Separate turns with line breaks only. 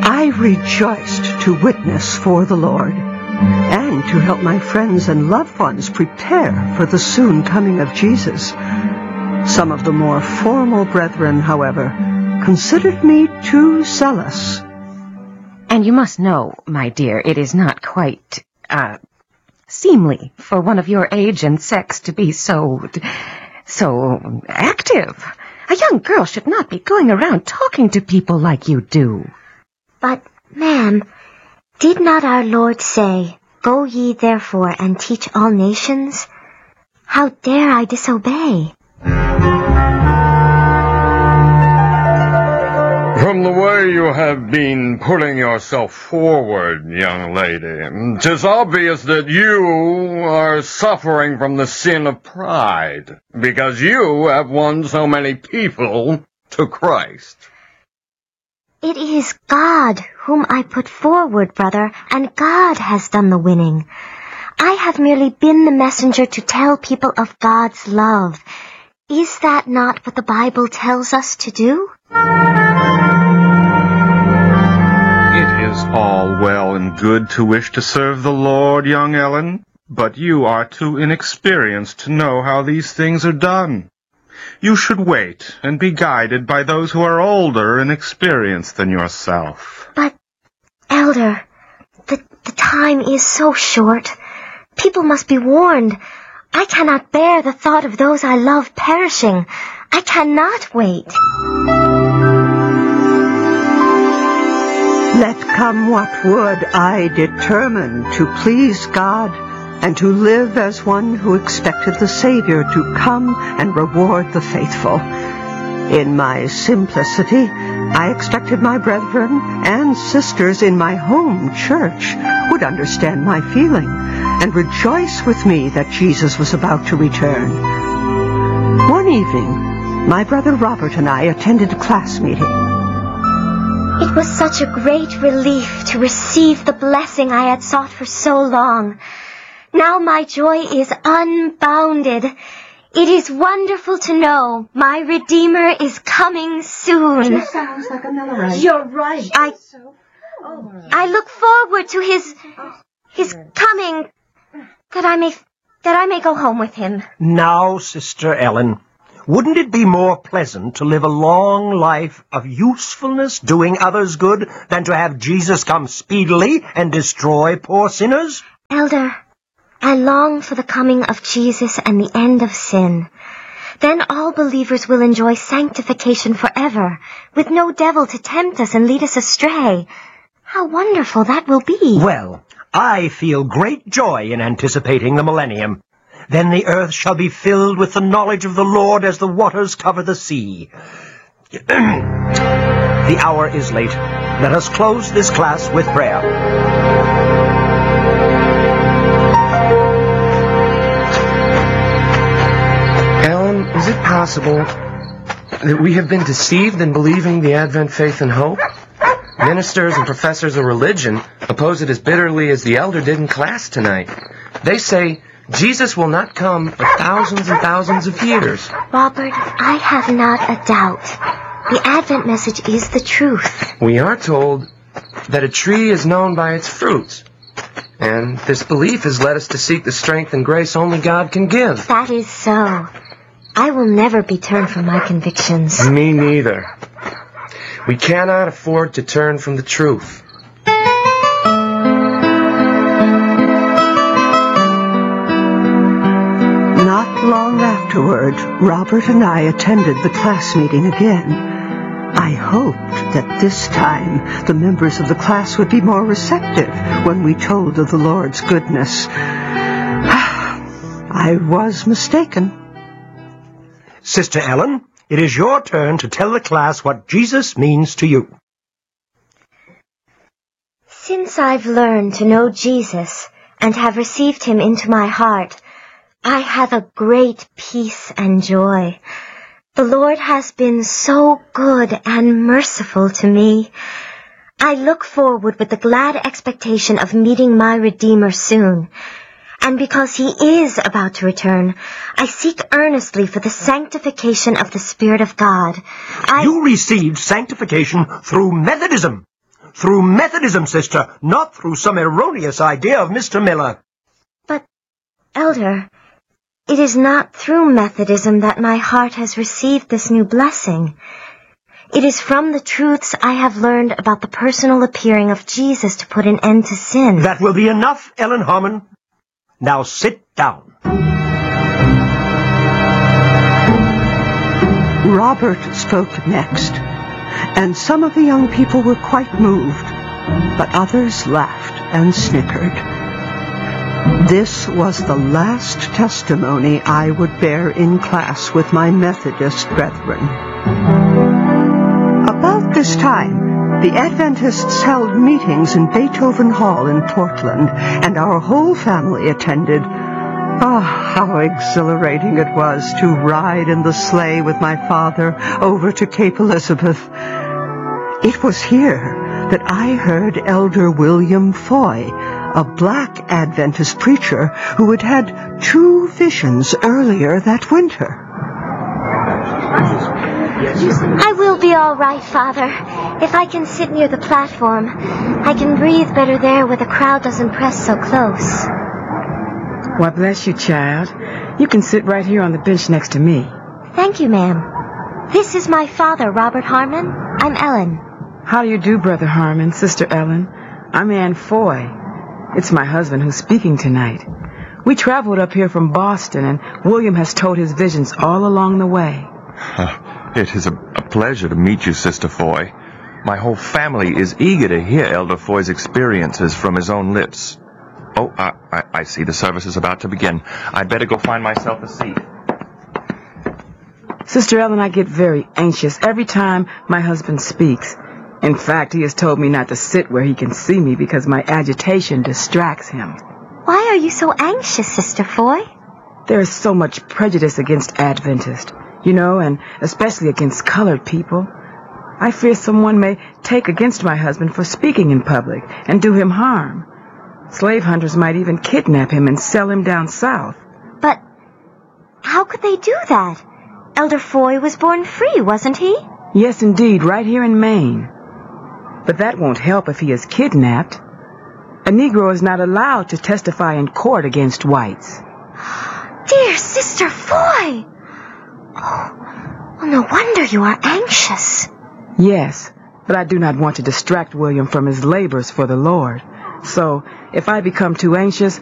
I rejoiced to witness for the Lord and to help my friends and loved ones prepare for the soon coming of Jesus. Some of the more formal brethren, however, considered me too zealous.
And you must know, my dear, it is not quite, seemly for one of your age and sex to be so active. A young girl should not be going around talking to people like you do.
But, ma'am, did not our Lord say, "Go ye therefore and teach all nations"? How dare I disobey?
From the way you have been putting yourself forward, young lady, 'tis obvious that you are suffering from the sin of pride, because you have won so many people to Christ.
It is God whom I put forward, brother, and God has done the winning. I have merely been the messenger to tell people of God's love. Is that not what the Bible tells us to do?
It is all well and good to wish to serve the Lord, young Ellen, but you are too inexperienced to know how these things are done. You should wait and be guided by those who are older and experienced than yourself.
But, Elder, the time is so short. People must be warned. I cannot bear the thought of those I love perishing. I cannot wait.
Let come what would, I determined to please God and to live as one who expected the Savior to come and reward the faithful. In my simplicity, I expected my brethren and sisters in my home church would understand my feeling and rejoice with me that Jesus was about to return. One evening, my brother Robert and I attended a class meeting.
It was such a great relief to receive the blessing I had sought for so long. Now my joy is unbounded. It is wonderful to know my Redeemer is coming soon.
It sounds like a Millerite.
You're right. I look forward to his coming, that I may go home with him.
Now, Sister Ellen, wouldn't it be more pleasant to live a long life of usefulness, doing others good, than to have Jesus come speedily and destroy poor sinners?
Elder, I long for the coming of Jesus and the end of sin. Then all believers will enjoy sanctification forever, with no devil to tempt us and lead us astray. How wonderful that will be.
Well, I feel great joy in anticipating the millennium. Then the earth shall be filled with the knowledge of the Lord as the waters cover the sea. The hour is late. Let us close this class with prayer.
Ellen, is it possible that we have been deceived in believing the Advent faith and hope? Ministers and professors of religion oppose it as bitterly as the elder did in class tonight. They say Jesus will not come for thousands and thousands of years.
Robert, I have not a doubt. The Advent message is the truth.
We are told that a tree is known by its fruits. And this belief has led us to seek the strength and grace only God can give.
That is so. I will never be turned from my convictions.
Me neither. We cannot afford to turn from the truth.
Not long afterward, Robert and I attended the class meeting again. I hoped that this time the members of the class would be more receptive when we told of the Lord's goodness. I was mistaken.
Sister Ellen, it is your turn to tell the class what Jesus means to you.
Since I've learned to know Jesus and have received him into my heart, I have a great peace and joy. The Lord has been so good and merciful to me. I look forward with the glad expectation of meeting my Redeemer soon. And because he is about to return, I seek earnestly for the sanctification of the Spirit of God.
You received sanctification through Methodism. through Methodism, sister, not through some erroneous idea of Mr. Miller.
But, Elder, it is not through Methodism that my heart has received this new blessing. It is from the truths I have learned about the personal appearing of Jesus to put an end to sin.
That will be enough, Ellen Harmon. Now sit down.
Robert spoke next, and some of the young people were quite moved, but others laughed and snickered. This was the last testimony I would bear in class with my Methodist brethren. About this time, the Adventists held meetings in Beethoven Hall in Portland, and our whole family attended. Oh, how exhilarating it was to ride in the sleigh with my father over to Cape Elizabeth. It was here that I heard Elder William Foy, a black Adventist preacher who had had 2 visions earlier that winter.
I will be all right, Father. If I can sit near the platform, I can breathe better there where the crowd doesn't press so close.
Why, bless you, child. You can sit right here on the bench next to me.
Thank you, ma'am. This is my father, Robert Harmon. I'm Ellen.
How do you do, Brother Harmon, Sister Ellen? I'm Ann Foy. It's my husband who's speaking tonight. We traveled up here from Boston, and William has told his visions all along the way.
It is a pleasure to meet you, Sister Foy. My whole family is eager to hear Elder Foy's experiences from his own lips. Oh, I see the service is about to begin. I'd better go find myself a seat.
Sister Ellen, I get very anxious every time my husband speaks. In fact, he has told me not to sit where he can see me because my agitation distracts him.
Why are you so anxious, Sister Foy?
There is so much prejudice against Adventists, you know, and especially against colored people. I fear someone may take against my husband for speaking in public and do him harm. Slave hunters might even kidnap him and sell him down south.
But how could they do that? Elder Foy was born free, wasn't he?
Yes, indeed, right here in Maine. But that won't help if he is kidnapped. A Negro is not allowed to testify in court against whites.
Dear Sister Foy! Oh, no wonder you are anxious.
Yes, but I do not want to distract William from his labors for the Lord. So, if I become too anxious,